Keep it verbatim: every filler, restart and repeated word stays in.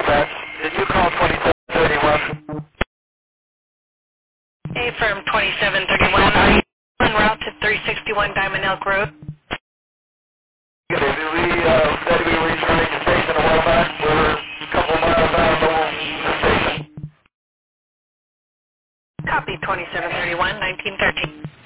dispatch. Did you call twenty-seven thirty-one? Hey, firm twenty-seven thirty-one. Are you en route to three sixty-one Diamond Elk Road? Did we, uh, said we were returning the station a while back? We're a couple miles out of the station. Copy twenty-seven thirty-one, nineteen thirteen.